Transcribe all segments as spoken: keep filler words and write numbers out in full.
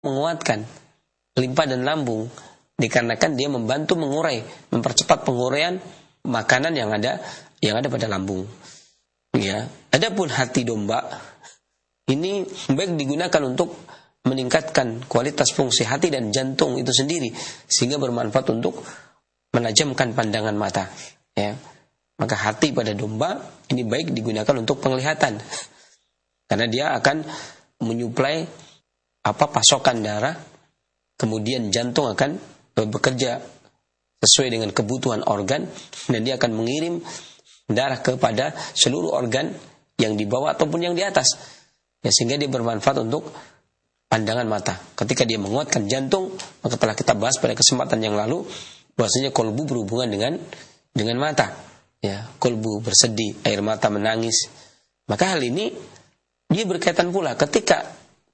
menguatkan limpa dan lambung, dikarenakan dia membantu mengurai, mempercepat penguraian makanan yang ada yang ada pada lambung. Ya, adapun hati domba ini baik digunakan untuk meningkatkan kualitas fungsi hati dan jantung itu sendiri, sehingga bermanfaat untuk menajamkan pandangan mata. Ya, maka hati pada domba ini baik digunakan untuk penglihatan, karena dia akan menyuplai apa pasokan darah, kemudian jantung akan bekerja sesuai dengan kebutuhan organ, dan dia akan mengirim darah kepada seluruh organ yang di bawah ataupun yang di atas, ya, sehingga dia bermanfaat untuk pandangan mata. Ketika dia menguatkan jantung, maka telah kita bahas pada kesempatan yang lalu bahwasanya kolbu berhubungan dengan dengan mata, ya, kolbu bersedih, air mata menangis. Maka hal ini dia berkaitan pula ketika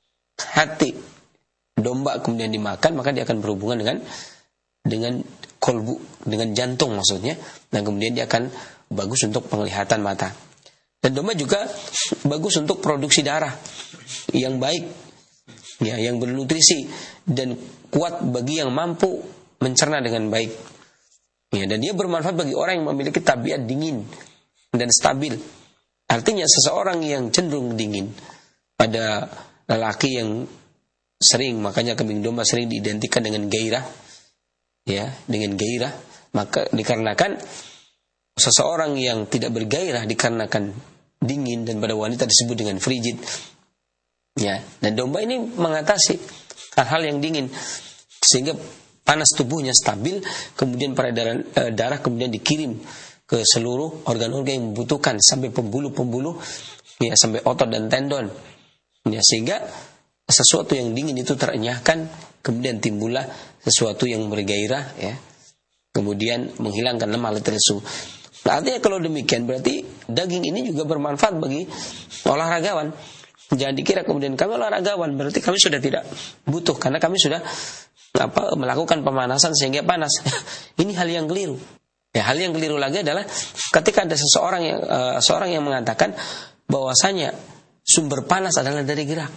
hati domba kemudian dimakan, maka dia akan berhubungan dengan dengan kolbu, dengan jantung maksudnya, dan kemudian dia akan bagus untuk penglihatan mata. Dan domba juga bagus untuk produksi darah yang baik, ya, yang bernutrisi dan kuat bagi yang mampu mencerna dengan baik. Ya, dan dia bermanfaat bagi orang yang memiliki tabiat dingin dan stabil. Artinya seseorang yang cenderung dingin, pada lelaki yang sering, makanya kambing domba sering diidentikan dengan gairah, ya, dengan gairah, maka dikarenakan seseorang yang tidak bergairah dikarenakan dingin, dan pada wanita disebut dengan frigid, ya. Dan domba ini mengatasi hal-hal yang dingin sehingga panas tubuhnya stabil, kemudian peredaran e, darah kemudian dikirim ke seluruh organ-organ yang membutuhkan, sampai pembuluh-pembuluh, ya, sampai otot dan tendon, ya, sehingga sesuatu yang dingin itu terenyahkan, kemudian timbullah sesuatu yang bergairah, ya, kemudian menghilangkan lemah letih lesu. Nah, artinya kalau demikian berarti daging ini juga bermanfaat bagi olahragawan. Jangan dikira kemudian kami olahragawan berarti kami sudah tidak butuh, karena kami sudah apa melakukan pemanasan sehingga panas. Ini hal yang keliru. Ya, hal yang keliru lagi adalah ketika ada seseorang yang uh, seorang yang mengatakan bahwasanya sumber panas adalah dari gerak.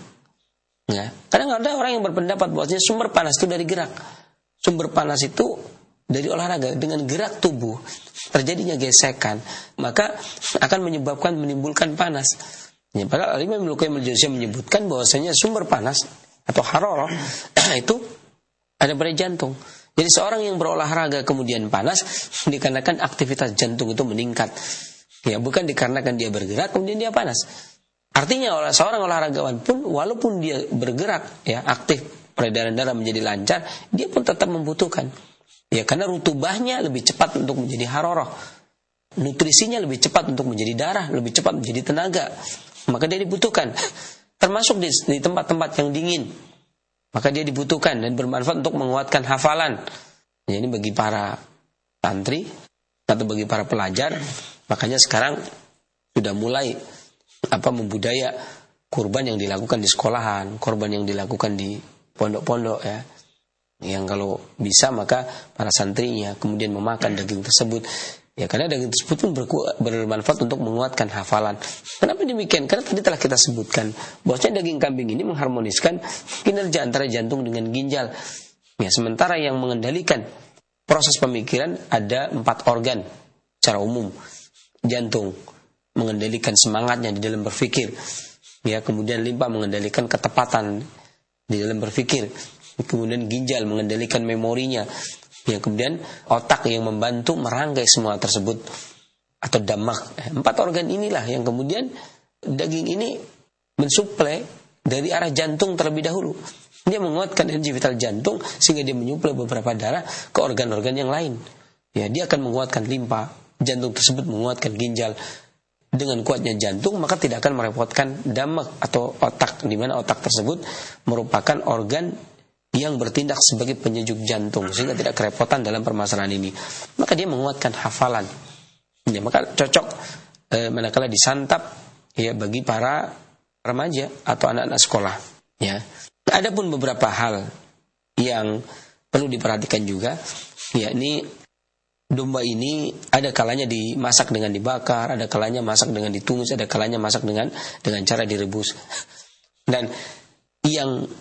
Ya, kadang ada orang yang berpendapat bahwasanya sumber panas itu dari gerak. Sumber panas itu dari olahraga. Dengan gerak tubuh terjadinya gesekan, maka akan menyebabkan menimbulkan panas. Ya, padahal Imam Ibnu Qayyim al-Jauziyah menyebutkan bahwasanya sumber panas atau hararah itu ada pada jantung. Jadi seorang yang berolahraga kemudian panas dikarenakan aktivitas jantung itu meningkat. Ya, bukan dikarenakan dia bergerak kemudian dia panas. Artinya oleh seorang olahragawan pun walaupun dia bergerak, ya, aktif, peredaran darah menjadi lancar, dia pun tetap membutuhkan. Ya, karena rutubahnya lebih cepat untuk menjadi hararah. Nutrisinya lebih cepat untuk menjadi darah, lebih cepat menjadi tenaga. Maka dia dibutuhkan. Termasuk di, di tempat-tempat yang dingin. Maka dia dibutuhkan dan bermanfaat untuk menguatkan hafalan. Ya, ini bagi para santri atau bagi para pelajar. Makanya sekarang sudah mulai apa membudaya kurban yang dilakukan di sekolahan, kurban yang dilakukan di pondok-pondok, ya. Yang kalau bisa maka para santrinya kemudian memakan daging tersebut, ya, karena daging tersebut pun bermanfaat untuk menguatkan hafalan. Kenapa demikian? Karena tadi telah kita sebutkan bahwasanya daging kambing ini mengharmoniskan kinerja antara jantung dengan ginjal. Ya, sementara yang mengendalikan proses pemikiran ada empat organ secara umum. Jantung mengendalikan semangatnya di dalam berpikir, ya, kemudian limpa mengendalikan ketepatan di dalam berpikir, kemudian ginjal mengendalikan memorinya, ya, kemudian otak yang membantu merangkai semua tersebut atau damak. Empat organ inilah yang kemudian daging ini mensuplai dari arah jantung terlebih dahulu. Dia menguatkan energi vital jantung sehingga dia menyuplai beberapa darah ke organ-organ yang lain. Ya, dia akan menguatkan limpa, jantung tersebut menguatkan ginjal. Dengan kuatnya jantung maka tidak akan merepotkan damak atau otak, di mana otak tersebut merupakan organ yang bertindak sebagai penyejuk jantung sehingga tidak kerepotan dalam permasalahan ini. Maka dia menguatkan hafalan. Ya, maka cocok eh, manakala disantap, ya, bagi para remaja atau anak-anak sekolah, ya. Adapun beberapa hal yang perlu diperhatikan juga, yakni domba ini ada kalanya dimasak dengan dibakar, ada kalanya masak dengan ditumis, ada kalanya masak dengan dengan cara direbus. Dan yang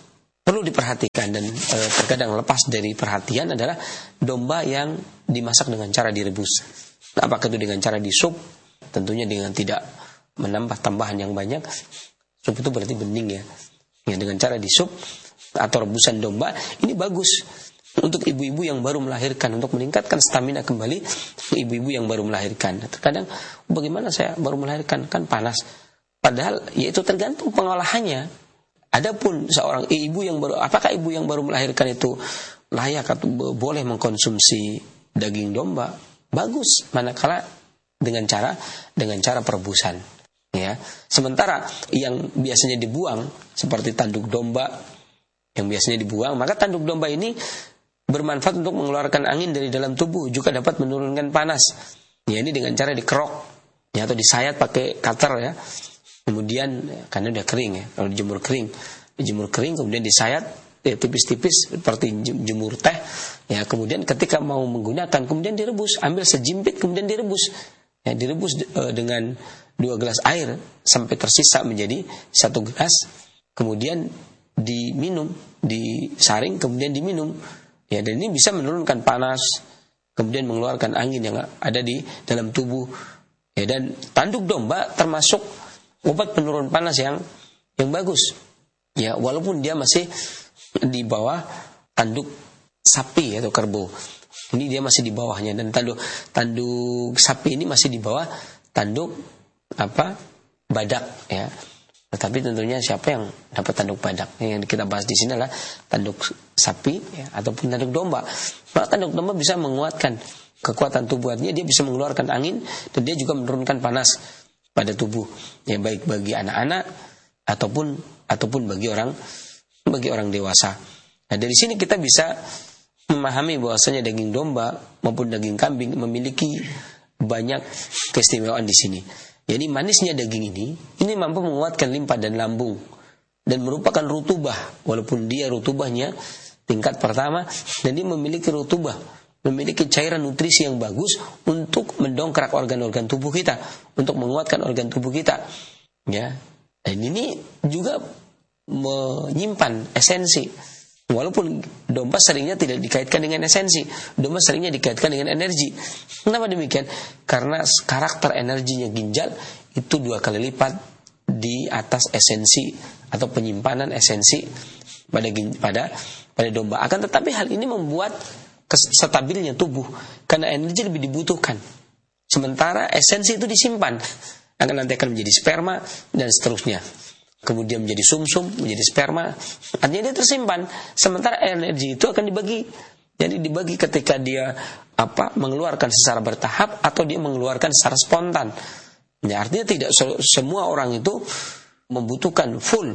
perlu diperhatikan dan e, terkadang lepas dari perhatian adalah domba yang dimasak dengan cara direbus. Apakah itu dengan cara disup, tentunya dengan tidak menambah tambahan yang banyak. Sup itu berarti bening ya. Ya, dengan cara disup atau rebusan domba, ini bagus untuk ibu-ibu yang baru melahirkan, untuk meningkatkan stamina kembali ibu-ibu yang baru melahirkan. Terkadang bagaimana saya baru melahirkan, kan panas. Padahal ya itu tergantung pengolahannya. Adapun seorang ibu yang baru, apakah ibu yang baru melahirkan itu layak atau boleh mengkonsumsi daging domba? Bagus, manakala dengan cara dengan cara perebusan. Ya, sementara yang biasanya dibuang seperti tanduk domba yang biasanya dibuang, maka tanduk domba ini bermanfaat untuk mengeluarkan angin dari dalam tubuh, juga dapat menurunkan panas. Ya, ini dengan cara dikerok ya, atau disayat pakai cutter ya. Kemudian karena udah kering ya, kalau dijemur kering, dijemur kering kemudian disayat ya, tipis-tipis seperti jemur teh. Ya, kemudian ketika mau menggunakan kemudian direbus, ambil sejimpit kemudian direbus. Ya, direbus e, dengan dua gelas air sampai tersisa menjadi satu gelas, kemudian diminum, disaring kemudian diminum. Ya, dan ini bisa menurunkan panas, kemudian mengeluarkan angin yang ada di dalam tubuh. Ya, dan tanduk domba termasuk obat penurun panas yang yang bagus. Ya, walaupun dia masih di bawah tanduk sapi atau kerbau. Ini dia masih di bawahnya, dan tanduk tanduk sapi ini masih di bawah tanduk apa? Badak ya. Tetapi tentunya siapa yang dapat tanduk badak? Yang kita bahas di sini adalah tanduk sapi ya, ataupun tanduk domba. Maka tanduk domba bisa menguatkan kekuatan tubuhnya, dia bisa mengeluarkan angin dan dia juga menurunkan panas pada tubuh. Ya, baik bagi anak-anak ataupun ataupun bagi orang bagi orang dewasa. Nah, dari sini kita bisa memahami bahwasanya daging domba maupun daging kambing memiliki banyak keistimewaan di sini. Jadi manisnya daging ini, ini mampu menguatkan limpa dan lambung dan merupakan rutubah, walaupun dia rutubahnya tingkat pertama dan dia memiliki rutubah, memiliki cairan nutrisi yang bagus untuk mendongkrak organ-organ tubuh kita, untuk menguatkan organ tubuh kita. Ya, dan ini juga menyimpan esensi. Walaupun domba seringnya tidak dikaitkan dengan esensi, domba seringnya dikaitkan dengan energi. Kenapa demikian? Karena karakter energinya ginjal itu dua kali lipat di atas esensi atau penyimpanan esensi pada pada pada domba. Akan tetapi hal ini membuat stabilnya tubuh karena energi lebih dibutuhkan. Sementara esensi itu disimpan, akan nanti akan menjadi sperma dan seterusnya. Kemudian menjadi sumsum, menjadi sperma, artinya dia tersimpan. Sementara energi itu akan dibagi, jadi dibagi ketika dia apa mengeluarkan secara bertahap atau dia mengeluarkan secara spontan. Ya, artinya tidak semua orang itu membutuhkan full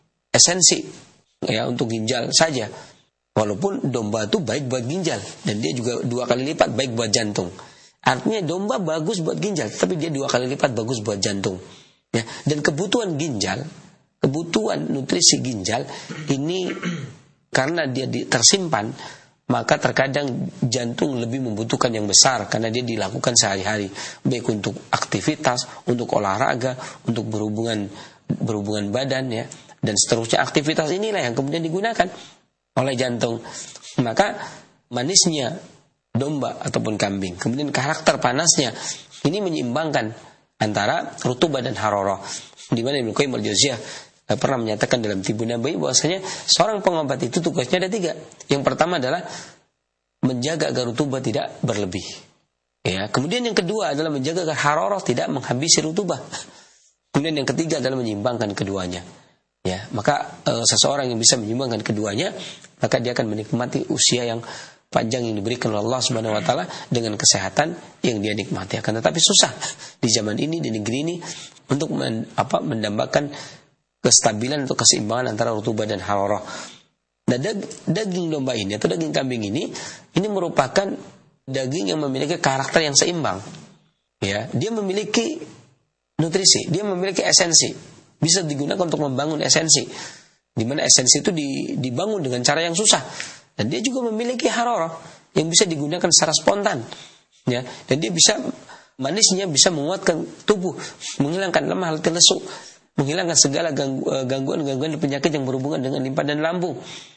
esensi ya untuk ginjal saja. Walaupun domba itu baik buat ginjal dan dia juga dua kali lipat baik buat jantung. Artinya domba bagus buat ginjal, tapi dia dua kali lipat bagus buat jantung. Ya, dan kebutuhan ginjal, kebutuhan nutrisi ginjal ini karena dia tersimpan, maka terkadang jantung lebih membutuhkan yang besar karena dia dilakukan sehari-hari, baik untuk aktivitas, untuk olahraga, untuk berhubungan berhubungan badan ya, dan seterusnya. Aktivitas inilah yang kemudian digunakan oleh jantung. Maka manisnya domba ataupun kambing, kemudian karakter panasnya ini menyeimbangkan antara rutubah dan hararah. Di mana Ibnu Qayyim al-Jauziyah pernah menyatakan dalam Tibbun Nabawi bahwasanya seorang pengobat itu tugasnya ada tiga. Yang pertama adalah menjaga agar rutubah tidak berlebih. Ya, kemudian yang kedua adalah menjaga agar hararah tidak menghabisi rutubah. Kemudian yang ketiga adalah menyeimbangkan keduanya. Ya, maka e, seseorang yang bisa menyeimbangkan keduanya, maka dia akan menikmati usia yang panjang yang diberikan oleh Allah Subhanahu wa taala dengan kesehatan yang dia nikmati. Akan tetapi susah di zaman ini, di negeri ini untuk men, apa mendambakan kestabilan atau keseimbangan antara rutubah dan hararah. Nah, dag, daging domba ini atau daging kambing ini ini merupakan daging yang memiliki karakter yang seimbang. Ya, dia memiliki nutrisi, dia memiliki esensi, bisa digunakan untuk membangun esensi. Di mana esensi itu dibangun dengan cara yang susah. Dan dia juga memiliki hararah yang bisa digunakan secara spontan, ya. Dan dia bisa manisnya bisa menguatkan tubuh, menghilangkan lemah letih lesu. menghilangkan segala gangguan-gangguan penyakit yang berhubungan dengan limpa dan lambung.